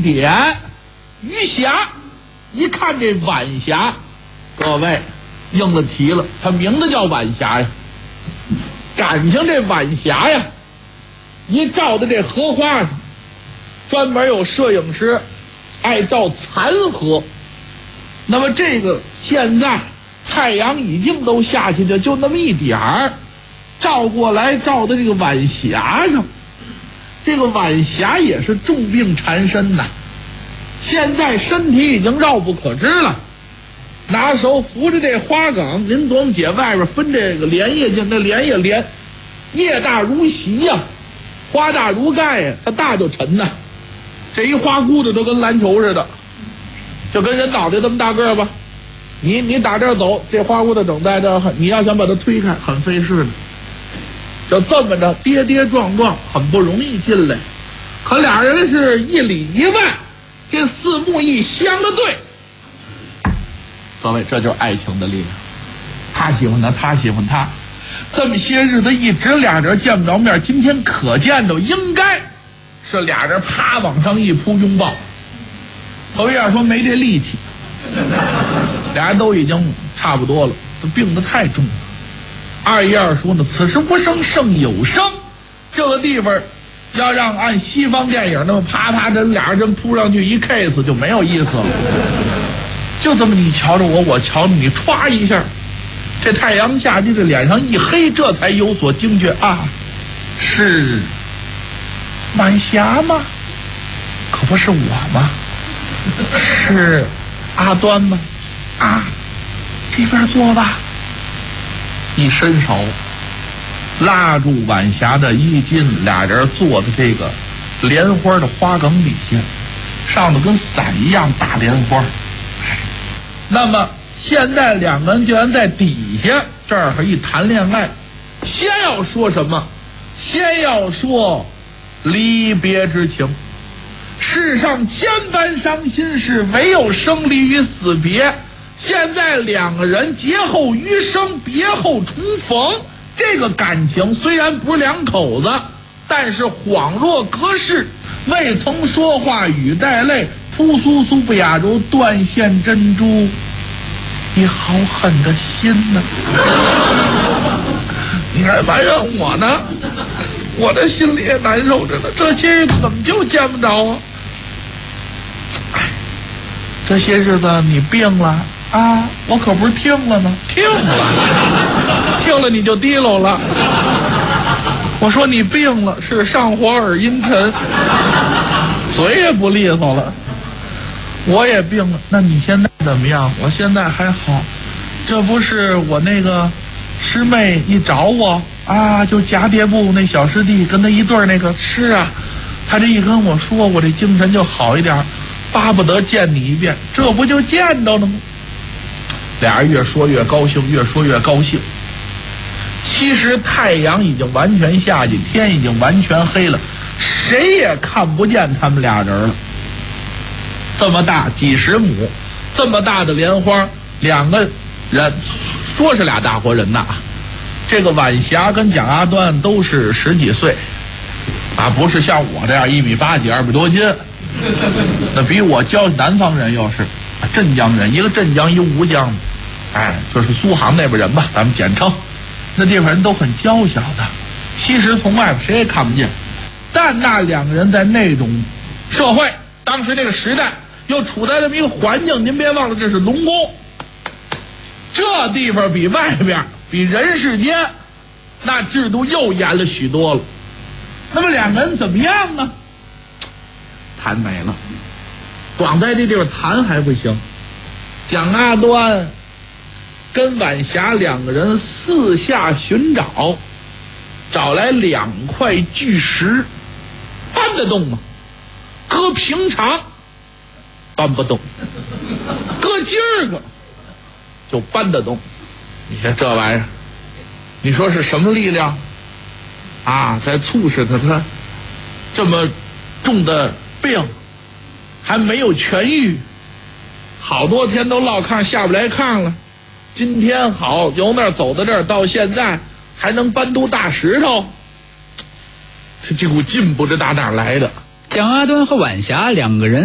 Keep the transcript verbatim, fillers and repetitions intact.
点，余霞一看这晚霞，各位应了题了，它名字叫晚霞呀。赶上这晚霞呀，一照到这荷花上，专门有摄影师爱照残荷。那么这个现在太阳已经都下去了，就那么一点儿，照过来照到这个晚霞上，这个晚霞也是重病缠身呐，现在身体已经绕不可支了，拿手扶着这花梗，您琢磨姐外边分这个莲叶去，那莲叶莲叶大如席呀、啊，花大如盖呀、啊，它大就沉呐，这一花骨朵都跟篮球似的，就跟人脑袋这么大个吧，你你打这儿走，这花骨朵整在这儿，你要想把它推开，很费事的。就这么着跌跌撞撞，很不容易进来。可俩人是一里一外，这四目一相的对。各位，这就是爱情的力量。他喜欢他，他喜欢他，这么些日子一直俩人见不着面，今天可见着应该是俩人啪往上一扑拥抱。头一样说没这力气，俩人都已经差不多了，都病得太重了。二一二说呢，此时无声胜有声，这个地方要让按西方电影那么啪啪这俩人真扑上去一 case 就没有意思了。就这么你瞧着我，我瞧着你，歘一下，这太阳下去，这脸上一黑，这才有所惊觉啊，是晚霞吗？可不是我吗？是阿端吗？啊，这边坐吧。一伸手拉住晚霞的衣襟，俩人坐在这个莲花的花梗底下，上头跟伞一样大莲花。那么现在两个人居然在底下这儿一谈恋爱，先要说什么？先要说离别之情。世上千般伤心事，唯有生离与死别。现在两个人劫后余生，别后重逢，这个感情虽然不是两口子，但是恍若隔世，未曾说话语带泪，扑簌簌不亚如断线珍珠，你好狠的心呐、啊！你还埋怨我呢，我的心里也难受着呢，这些日子怎么就见不着啊？哎，这些日子你病了啊，我可不是听了吗？听了，听了你就提溜了。我说你病了，是上火耳阴沉，嘴也不利索了。我也病了，那你现在怎么样？我现在还好，这不是我那个师妹一找我啊，就蛱蝶部那小师弟跟他一对儿那个是啊，他这一跟我说，我这精神就好一点，巴不得见你一遍，这不就见着了吗？俩人越说越高兴，越说越高兴。其实太阳已经完全下去，天已经完全黑了，谁也看不见他们俩人了。这么大几十亩，这么大的莲花，两个人说是俩大活人呐。这个晚霞跟蒋阿端都是十几岁啊，不是像我这样一米八几二百多斤，那比我娇。南方人又是镇江人，一个镇江一个吴江，哎，就是苏杭那边人吧，咱们简称。那地方人都很娇小的，其实从外边谁也看不见，但那两个人在那种社会，当时这个时代又处在这么一个环境，您别忘了这是龙宫，这地方比外边比人世间那制度又严了许多了。那么两个人怎么样呢？谈没了，光在这地方谈还不行。蒋阿端跟晚霞两个人四下寻找，找来两块巨石，搬得动吗？搁平常搬不动，搁今儿个就搬得动。你看这玩意儿，你说是什么力量啊，在促使他他这么重的病还没有痊愈，好多天都落炕下不来炕了，今天好由那儿走到这儿，到现在还能搬动大石头，这这股劲不知打哪儿来的。 蒋阿端和晚霞两个人